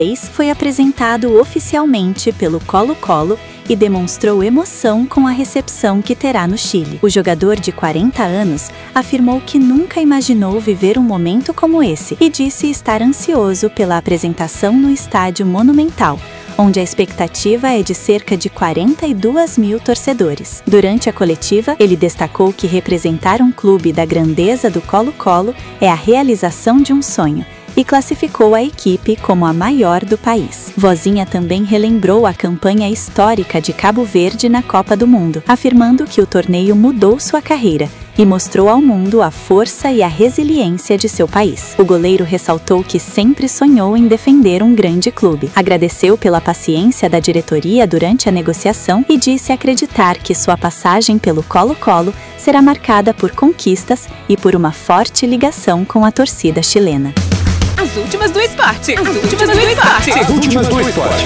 foi apresentado oficialmente pelo Colo-Colo e demonstrou emoção com a recepção que terá no Chile. O jogador de 40 anos afirmou que nunca imaginou viver um momento como esse e disse estar ansioso pela apresentação no Estádio Monumental, onde a expectativa é de cerca de 42 mil torcedores. Durante a coletiva, ele destacou que representar um clube da grandeza do Colo-Colo é a realização de um sonho, e classificou a equipe como a maior do país. Vozinha também relembrou a campanha histórica de Cabo Verde na Copa do Mundo, afirmando que o torneio mudou sua carreira e mostrou ao mundo a força e a resiliência de seu país. O goleiro ressaltou que sempre sonhou em defender um grande clube. Agradeceu pela paciência da diretoria durante a negociação e disse acreditar que sua passagem pelo Colo-Colo será marcada por conquistas e por uma forte ligação com a torcida chilena. As últimas do esporte. As últimas do esporte. As últimas do esporte.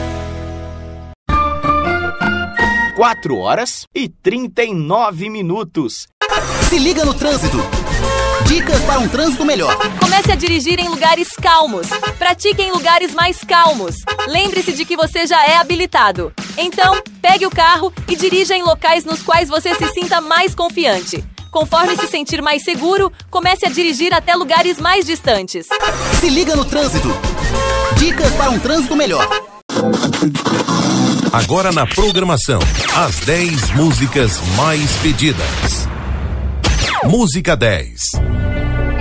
4h39. Se liga no trânsito. Dicas para um trânsito melhor. Comece a dirigir em lugares calmos. Pratique em lugares mais calmos. Lembre-se de que você já é habilitado. Então, pegue o carro e dirija em locais nos quais você se sinta mais confiante. Conforme se sentir mais seguro, comece a dirigir até lugares mais distantes. Se liga no trânsito. Dicas para um trânsito melhor. Agora na programação, as 10 músicas mais pedidas. Música 10.